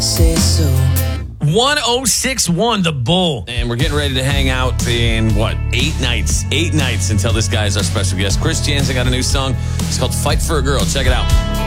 Say so. 1061 The Bull. And we're getting ready to hang out in, 8 nights? 8 nights until this guy is our special guest. Chris Jansen got a new song. It's called Fight for a Girl. Check it out.